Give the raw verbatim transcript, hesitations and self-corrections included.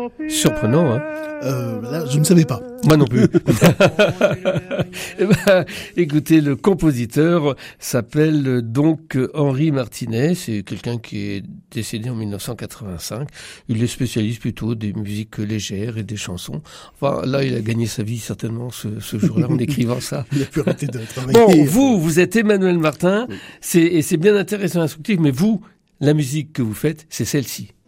Surprenant, hein. Euh, là, je ne savais pas. Moi non plus. Eh ben, écoutez, le compositeur s'appelle donc Henri Martinet. C'est quelqu'un qui est décédé en dix-neuf cent quatre-vingt-cinq. Il est spécialiste plutôt des musiques légères et des chansons. Enfin, là, il a gagné sa vie certainement ce, ce jour-là en écrivant ça. Il a pu arrêter de travailler. Bon, vous, vous êtes Emmanuel Martin. Oui. C'est, et c'est bien intéressant et instructif, mais vous, la musique que vous faites, c'est celle-ci.